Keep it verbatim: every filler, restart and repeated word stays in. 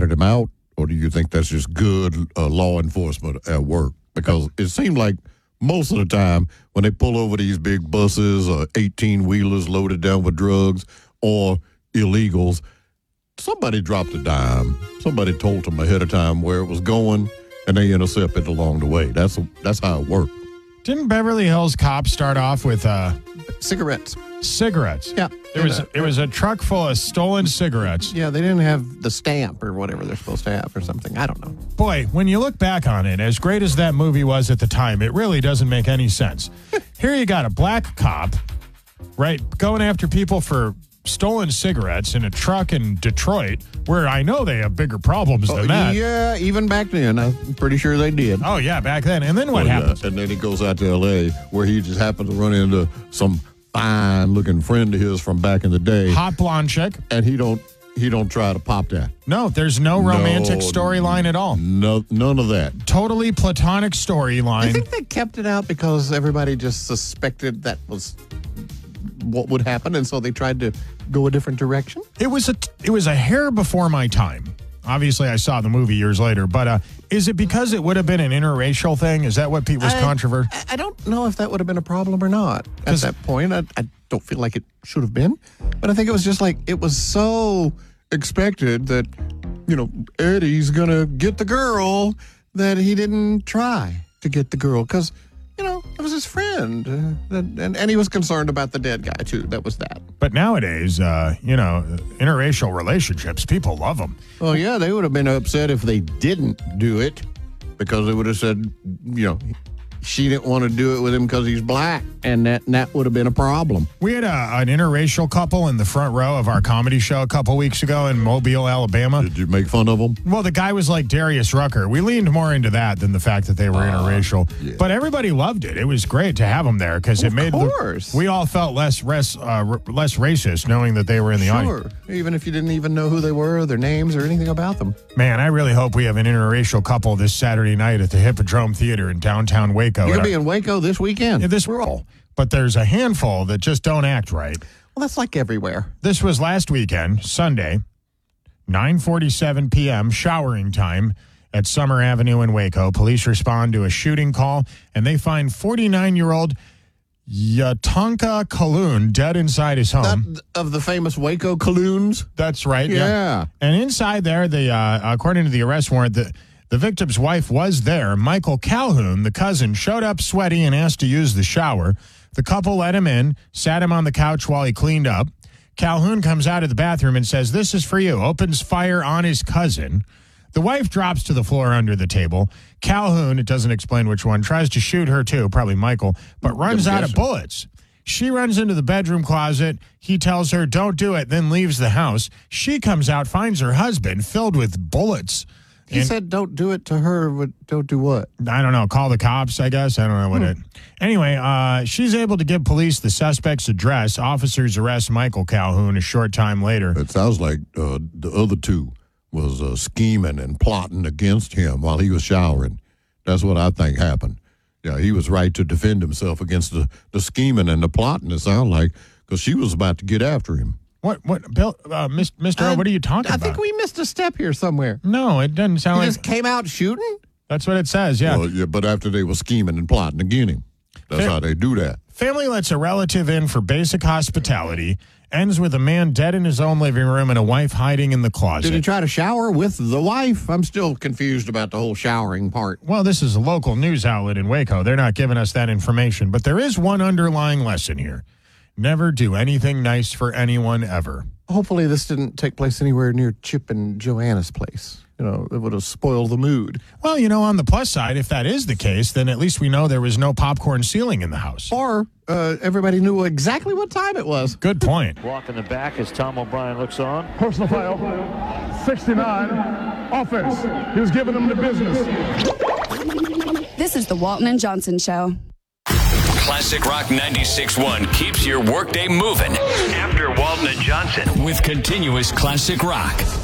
ratted him out, or do you think that's just good uh, law enforcement at work? Because it seemed like most of the time when they pull over these big buses or eighteen-wheelers loaded down with drugs or illegals, somebody dropped a dime. Somebody told them ahead of time where it was going, and they intercept it along the way. That's that's how it worked. Didn't Beverly Hills Cop start off with uh, cigarettes? Cigarettes. Yeah. It was a, it was a truck full of stolen cigarettes. Yeah, they didn't have the stamp or whatever they're supposed to have or something. I don't know. Boy, when you look back on it, as great as that movie was at the time, it really doesn't make any sense. Here you got a black cop, right, going after people for stolen cigarettes in a truck in Detroit, where I know they have bigger problems than oh, that. Yeah, even back then, I'm pretty sure they did. Oh, yeah, back then. And then what oh, happens? Yeah. And then he goes out to L A where he just happened to run into some fine-looking friend of his from back in the day. Hot blonde chick. And he don't he don't try to pop that. No, there's no romantic no, storyline at all. No, none of that. Totally platonic storyline. I think they kept it out because everybody just suspected that was what would happen, and so they tried to go a different direction. It was a it was a hair before my time. Obviously, I saw the movie years later, but uh, is it because it would have been an interracial thing? Is that what Pete was I, controversial? I don't know if that would have been a problem or not at that point. I, I don't feel like it should have been, but I think it was just like it was so expected that, you know, Eddie's going to get the girl that he didn't try to get the girl because, you know, it was his friend. Uh, and, and he was concerned about the dead guy, too. That was that. But nowadays, uh, you know, interracial relationships, people love them. Well, yeah, they would have been upset if they didn't do it because they would have said, you know, she didn't want to do it with him because he's black, and that, and that would have been a problem. We had a, an interracial couple in the front row of our comedy show a couple weeks ago in Mobile, Alabama. Did you make fun of them? Well, the guy was like Darius Rucker. We leaned more into that than the fact that they were uh, interracial. Yeah. But everybody loved it. It was great to have them there because it made course. The, we all felt less res, uh, r- less racist knowing that they were in the sure. audience. Even if you didn't even know who they were, their names, or anything about them. Man, I really hope we have an interracial couple this Saturday night at the Hippodrome Theater in downtown Waco. You're going to be in Waco this weekend. Yeah, this role. But there's a handful that just don't act right. Well, that's like everywhere. This was last weekend, Sunday, nine forty-seven p.m., showering time at Summer Avenue in Waco. Police respond to a shooting call, and they find forty-nine-year-old Yatanka Kaloon dead inside his home. That, of the famous Waco Kaloons? That's right. Yeah. yeah. And inside there, the uh, according to the arrest warrant, the The victim's wife was there. Michael Calhoun, the cousin, showed up sweaty and asked to use the shower. The couple let him in, sat him on the couch while he cleaned up. Calhoun comes out of the bathroom and says, "This is for you," opens fire on his cousin. The wife drops to the floor under the table. Calhoun, it doesn't explain which one, tries to shoot her too, probably Michael, but runs out of bullets. She runs into the bedroom closet. He tells her, "Don't do it," then leaves the house. She comes out, finds her husband filled with bullets. He and, said don't do it to her, but don't do what? I don't know. Call the cops, I guess. I don't know what hmm. it... Anyway, uh, she's able to give police the suspect's address. Officers arrest Michael Calhoun a short time later. It sounds like uh, the other two was uh, scheming and plotting against him while he was showering. That's what I think happened. Yeah, he was right to defend himself against the, the scheming and the plotting, it sounded like, because she was about to get after him. What, what, Bill, uh, Mister Uh, O, what are you talking I about? I think we missed a step here somewhere. No, it doesn't sound he like... just came out shooting? That's what it says, yeah. Well, yeah, but after they were scheming and plotting against him. That's Fam- how they do that. Family lets a relative in for basic hospitality. Ends with a man dead in his own living room and a wife hiding in the closet. Did he try to shower with the wife? I'm still confused about the whole showering part. Well, this is a local news outlet in Waco. They're not giving us that information. But there is one underlying lesson here. Never do anything nice for anyone ever. Hopefully this didn't take place anywhere near Chip and Joanna's place. You know, it would have spoiled the mood. Well, you know, on the plus side, if that is the case, then at least we know there was no popcorn ceiling in the house. Or uh, everybody knew exactly what time it was. Good point. Walk in the back as Tom O'Brien looks on. Personal foul, sixty-nine, offense. He was giving them the business. This is the Walton and Johnson Show. Classic Rock ninety-six point one keeps your workday moving. After Walton and Johnson with continuous classic rock.